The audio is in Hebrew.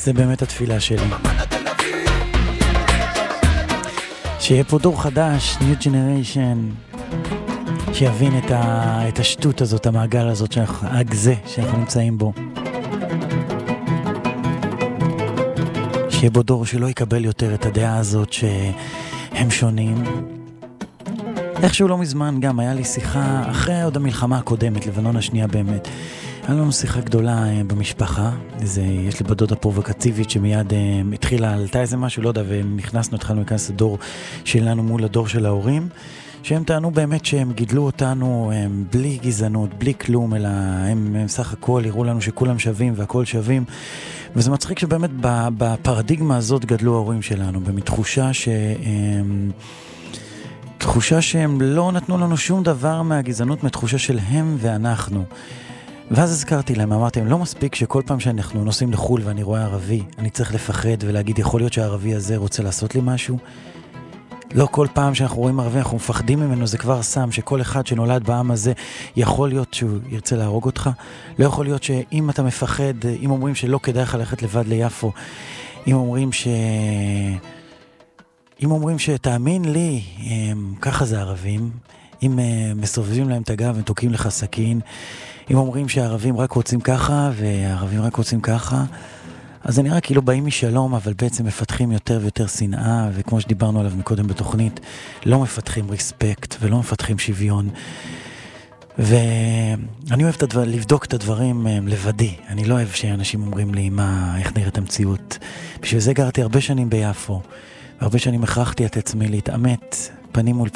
זה באמת התפילה שלי. שיהיה פה דור חדש, New Generation, שיבין את השטות הזאת, המעגל הזאת, הגזה שאנחנו נמצאים בו. שיהיה בו דור שלא יקבל יותר את הדעה הזאת שהם שונים. איכשהו לא מזמן גם היה לי שיחה, אחרי עוד המלחמה הקודמת, לבנון השנייה באמת, היה לנו שיחה גדולה במשפחה. יש לי בדודה פרובוקטיבית שמיד התחילה, עלתה איזה משהו, לא יודע, התחלנו להיכנס לדור שלנו מול הדור של ההורים, שהם טענו באמת שהם גידלו אותנו בלי גזענות, בלי כלום, אלא הם סך הכל הראו לנו שכולם שווים והכל שווים. וזה מצחיק שבאמת בפרדיגמה הזאת גדלו ההורים שלנו, תחושה שהם לא נתנו לנו שום דבר מהגזענות, מתחושה של הם ואנחנו. ואז הזכרתי להם, אמרתי להם, לא מספיק שכל פעם שאנחנו נוסעים לחול ואני רואה ערבי, אני צריך לפחד ולהגיד, יכול להיות שהערבי הזה רוצה לעשות לי משהו? לא כל פעם שאנחנו רואים ערבי, אנחנו מפחדים ממנו, זה כבר סם, שכל אחד שנולד בעם הזה, יכול להיות שהוא ירצה להרוג אותך. לא יכול להיות שאם אתה מפחד, אם אומרים שלא כדאי לך ללכת לבד ליפו, אם אומרים שתאמין לי, ככה זה ערבים, אם מסובבים להם את הגב ותוקעים לך סכין, אם אומרים שהערבים רק רוצים ככה והערבים רק רוצים ככה, אז זה נראה כאילו באים משלום, אבל בעצם מפתחים יותר ויותר שנאה, וכמו שדיברנו עליו מקודם בתוכנית, לא מפתחים ריספקט ולא מפתחים שוויון. ואני אוהב לבדוק את הדברים לבדי. אני לא אוהב שאנשים אומרים לי איך נראית המציאות. בשביל זה גרתי הרבה שנים ביפו, והרבה שנים הכרחתי את עצמי להתאמת פנים מול